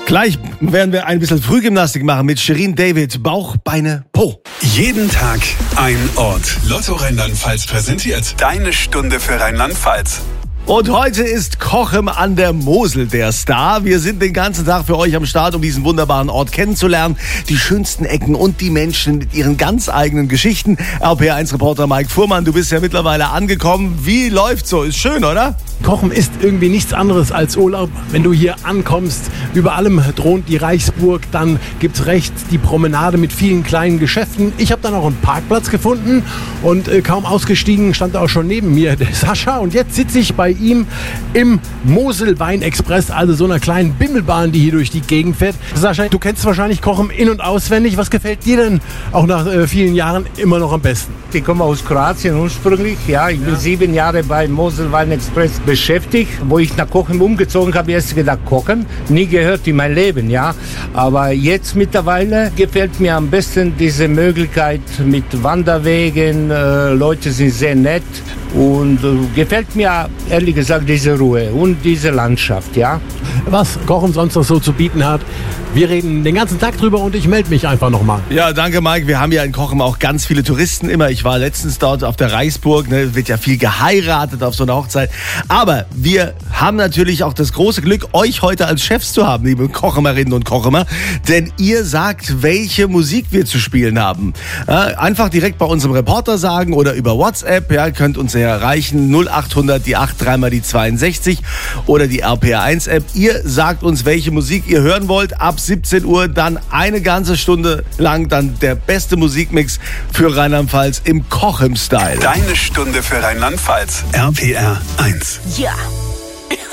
Gleich werden wir ein bisschen Frühgymnastik machen mit Shirin David. Bauch, Beine, Po. Jeden Tag ein Ort. Lotto Rheinland-Pfalz präsentiert. Deine Stunde für Rheinland-Pfalz. Und heute ist Cochem an der Mosel der Star. Wir sind den ganzen Tag für euch am Start, um diesen wunderbaren Ort kennenzulernen. Die schönsten Ecken und die Menschen mit ihren ganz eigenen Geschichten. RPR1-Reporter Mike Fuhrmann, du bist ja mittlerweile angekommen. Wie läuft's so? Ist schön, oder? Cochem ist irgendwie nichts anderes als Urlaub. Wenn du hier ankommst, über allem thront die Reichsburg, dann gibt's rechts die Promenade mit vielen kleinen Geschäften. Ich habe dann auch einen Parkplatz gefunden und kaum ausgestiegen stand auch schon neben mir der Sascha. Und jetzt sitze ich bei ihm im Mosel-Wein-Express, also so einer kleinen Bimmelbahn, die hier durch die Gegend fährt. Sascha, du kennst wahrscheinlich Cochem in- und auswendig. Was gefällt dir denn auch nach vielen Jahren immer noch am besten? Ich komme aus Kroatien ursprünglich. Ja, ich bin 7 Jahre beim Mosel-Wein-Express beschäftigt. Wo ich nach Cochem umgezogen habe, erst gedacht, Cochem, nie gehört in mein Leben, ja. Aber jetzt mittlerweile gefällt mir am besten diese Möglichkeit mit Wanderwegen. Leute sind sehr nett und gefällt mir ehrlich gesagt diese Ruhe und diese Landschaft, ja. Was Cochem sonst noch so zu bieten hat, wir reden den ganzen Tag drüber und ich melde mich einfach nochmal. Ja, danke Mike. Wir haben ja in Cochem auch ganz viele Touristen immer. Ich war letztens dort auf der Reichsburg. Wird ja viel geheiratet auf so einer Hochzeit. Aber wir haben natürlich auch das große Glück, euch heute als Chefs zu haben, liebe Cochemerinnen und Cochemer. Denn ihr sagt, welche Musik wir zu spielen haben. Einfach direkt bei unserem Reporter sagen oder über WhatsApp. Ja, könnt uns ja erreichen. 0800 die 8 3 mal die 62 oder die RPR1-App. Ihr sagt uns, welche Musik ihr hören wollt. Ab 17 Uhr dann eine ganze Stunde lang dann der beste Musikmix für Rheinland-Pfalz im Cochem-Style. Deine Stunde für Rheinland-Pfalz. RPR 1. Ja.